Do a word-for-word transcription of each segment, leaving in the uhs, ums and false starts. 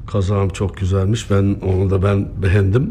Kazağım çok güzelmiş. Ben onu da ben beğendim.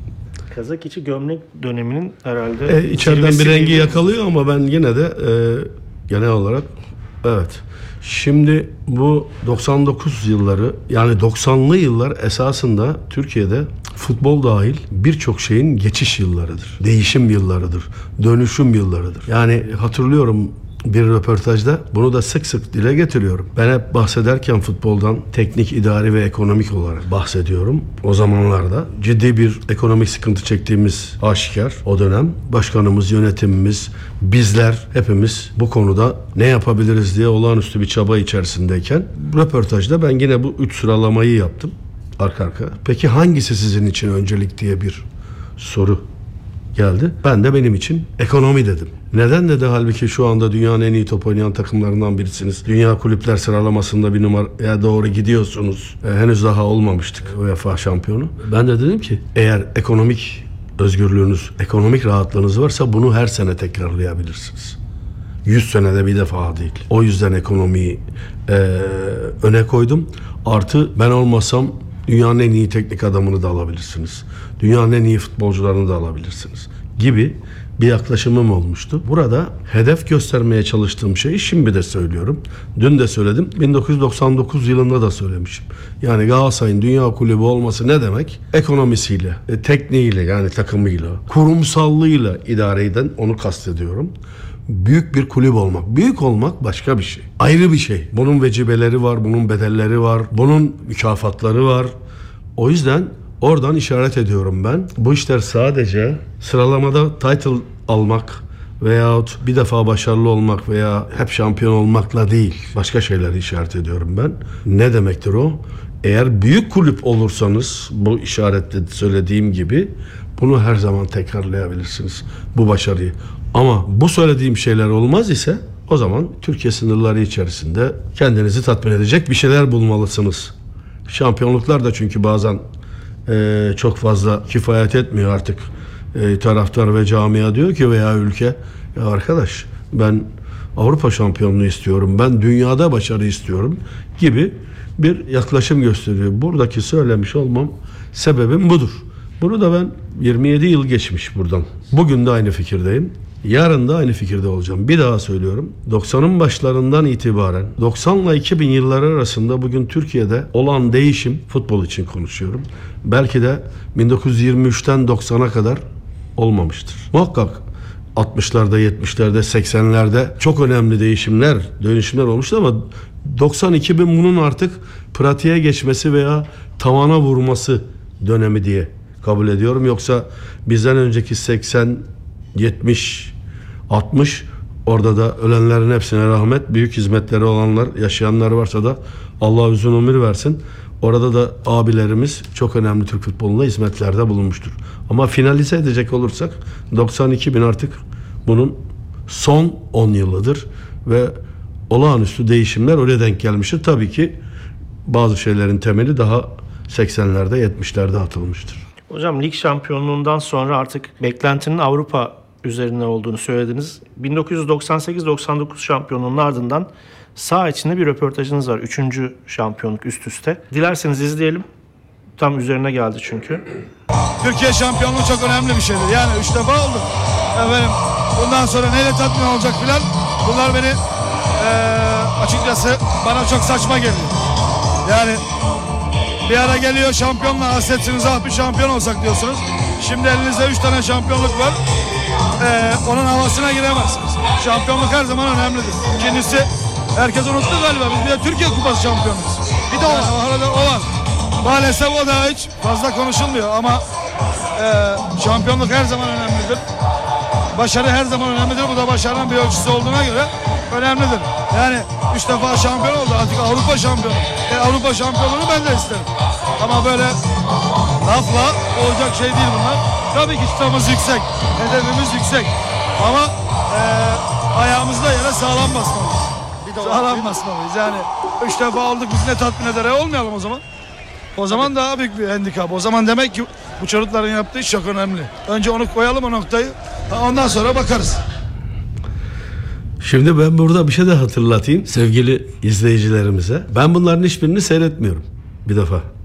Kazak içi gömlek döneminin herhalde E, içeriden bir rengi yakalıyor ama ben yine de e, genel olarak evet. Şimdi bu doksan dokuz yılları, yani doksanlı yıllar esasında Türkiye'de futbol dahil birçok şeyin geçiş yıllarıdır. Değişim yıllarıdır. Dönüşüm yıllarıdır. Yani hatırlıyorum, bir röportajda bunu da sık sık dile getiriyorum. Ben hep bahsederken futboldan teknik, idari ve ekonomik olarak bahsediyorum. O zamanlarda ciddi bir ekonomik sıkıntı çektiğimiz aşikar o dönem. Başkanımız, yönetimimiz, bizler hepimiz bu konuda ne yapabiliriz diye olağanüstü bir çaba içerisindeyken röportajda ben yine bu üç sıralamayı yaptım arka arka. Peki hangisi sizin için öncelik diye bir soru geldi. Ben de benim için ekonomi dedim. Neden dedi, halbuki şu anda dünyanın en iyi top oynayan takımlarından birisiniz. Dünya kulüpler sıralamasında bir numaraya doğru gidiyorsunuz. E, henüz daha olmamıştık UEFA şampiyonu. Ben de dedim ki eğer ekonomik özgürlüğünüz, ekonomik rahatlığınız varsa bunu her sene tekrarlayabilirsiniz. yüz senede bir defa değil. O yüzden ekonomiyi e, öne koydum. Artı ben olmasam dünyanın en iyi teknik adamını da alabilirsiniz. Dünyanın en iyi futbolcularını da alabilirsiniz gibi bir yaklaşımım olmuştu. Burada hedef göstermeye çalıştığım şeyi şimdi de söylüyorum. Dün de söyledim. bin dokuz yüz doksan dokuz yılında da söylemişim. Yani Galatasaray'ın dünya kulübü olması ne demek? Ekonomisiyle, e, tekniğiyle, yani takımıyla, kurumsallığıyla idare eden, onu kastediyorum. Büyük bir kulüp olmak. Büyük olmak başka bir şey. Ayrı bir şey. Bunun vecibeleri var, bunun bedelleri var, bunun mükafatları var. O yüzden oradan işaret ediyorum ben. Bu işler sadece sıralamada title almak veyahut bir defa başarılı olmak veya hep şampiyon olmakla değil. Başka şeyleri işaret ediyorum ben. Ne demektir o? Eğer büyük kulüp olursanız, bu işaretle söylediğim gibi, bunu her zaman tekrarlayabilirsiniz, bu başarıyı. Ama bu söylediğim şeyler olmaz ise o zaman Türkiye sınırları içerisinde kendinizi tatmin edecek bir şeyler bulmalısınız. Şampiyonluklar da çünkü bazen e, çok fazla kifayet etmiyor artık. E, taraftar ve camia diyor ki veya ülke, ya arkadaş ben Avrupa şampiyonluğu istiyorum, ben dünyada başarı istiyorum gibi bir yaklaşım gösteriyor. Buradaki söylemiş olmam sebebim budur. Bunu da ben yirmi yedi yıl geçmiş buradan. Bugün de aynı fikirdeyim. Yarın da aynı fikirde olacağım. Bir daha söylüyorum. doksanın başlarından itibaren doksanla iki bin yılları arasında bugün Türkiye'de olan değişim, futbol için konuşuyorum, belki de bin dokuz yüz yirmi üçten doksana kadar olmamıştır. Muhakkak altmışlarda, yetmişlerde, seksenlerde çok önemli değişimler, dönüşümler olmuştu ama doksan iki bin bunun artık pratiğe geçmesi veya tavana vurması dönemi diye kabul ediyorum. Yoksa bizden önceki seksen, yetmiş, altmış, orada da ölenlerin hepsine rahmet, büyük hizmetleri olanlar, yaşayanlar varsa da Allah uzun ömür versin. Orada da abilerimiz çok önemli Türk futbolunda hizmetlerde bulunmuştur. Ama finalize edecek olursak doksan iki bin artık bunun son on yılıdır ve olağanüstü değişimler öyle denk gelmiştir. Tabii ki bazı şeylerin temeli daha seksenlerde, yetmişlerde atılmıştır. Hocam lig şampiyonluğundan sonra artık beklentinin Avrupa üzerine olduğunu söylediniz. bin dokuz yüz doksan sekiz doksan dokuz şampiyonluğunun ardından saha içinde bir röportajınız var. Üçüncü şampiyonluk üst üste. Dilerseniz izleyelim. Tam üzerine geldi çünkü. Türkiye şampiyonluğu çok önemli bir şeydir. Yani üç defa oldu. Efendim, bundan sonra neyle tatmin olacak filan, bunlar beni ee, açıkçası bana çok saçma geliyor. Yani bir ara geliyor şampiyonla hasretsiniz, ah bir şampiyon olsak diyorsunuz. Şimdi elinizde üç tane şampiyonluk var. Ee, onun havasına giremezsiniz. Şampiyonluk her zaman önemlidir. İkincisi, herkes unuttu galiba, biz bir de Türkiye Kupası şampiyonuyuz. Bir de o var. O, arada o var. Maalesef o da hiç fazla konuşulmuyor ama e, şampiyonluk her zaman önemlidir. Başarı her zaman önemlidir. Bu da başarının bir ölçüsü olduğuna göre önemlidir. Yani üç defa şampiyon oldu. Artık Avrupa şampiyonu. E, Avrupa şampiyonluğunu ben de isterim. Ama böyle lafla olacak şey değil bunlar. Tabii ki çıtamız yüksek. Hedefimiz yüksek. Ama e, ayağımızda yere sağlam basmalıyız. Sağlam basmalıyız. Yani üç defa aldık, biz ne tatmin eder? E, olmayalım o zaman. O zaman daha büyük bir handikap. O zaman demek ki bu çocukların yaptığı iş çok önemli. Önce onu koyalım, o noktayı. Ondan sonra bakarız. Şimdi ben burada bir şey de hatırlatayım sevgili izleyicilerimize. Ben bunların hiçbirini seyretmiyorum bir defa.